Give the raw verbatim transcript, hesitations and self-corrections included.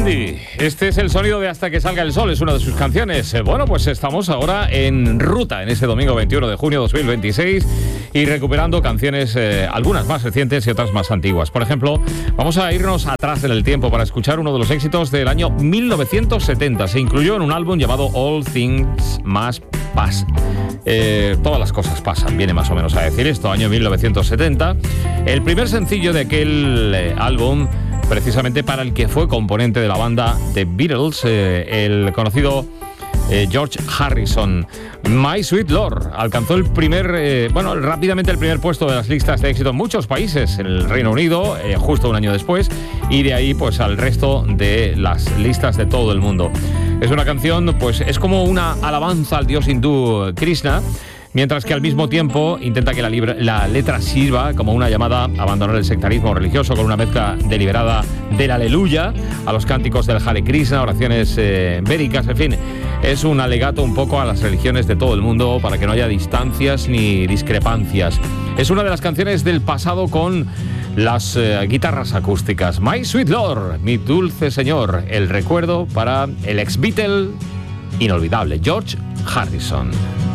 Blondie, este es el sonido de Hasta que salga el sol, es una de sus canciones. Bueno, pues estamos ahora en ruta en ese domingo veintiuno de junio de dos mil veintiséis y recuperando canciones, eh, algunas más recientes y otras más antiguas. Por ejemplo, vamos a irnos atrás en el tiempo para escuchar uno de los éxitos del año mil novecientos setenta. Se incluyó en un álbum llamado All Things Must Pass. Eh, todas las cosas pasan, viene más o menos a decir esto, año mil novecientos setenta. El primer sencillo de aquel eh, álbum, precisamente para el que fue componente de la banda The Beatles, eh, el conocido eh, George Harrison. My Sweet Lord alcanzó el primer, eh, bueno, rápidamente el primer puesto de las listas de éxito en muchos países, en el Reino Unido, eh, justo un año después, y de ahí pues al resto de las listas de todo el mundo. Es una canción, pues es como una alabanza al dios hindú Krishna, mientras que al mismo tiempo intenta que la, libra, la letra sirva como una llamada a abandonar el sectarismo religioso, con una mezcla deliberada del aleluya a los cánticos del Hare Krishna, oraciones eh, védicas, en fin. Es un alegato un poco a las religiones de todo el mundo para que no haya distancias ni discrepancias. Es una de las canciones del pasado con las eh, guitarras acústicas. My Sweet Lord, mi dulce señor, el recuerdo para el ex Beatle inolvidable George Harrison.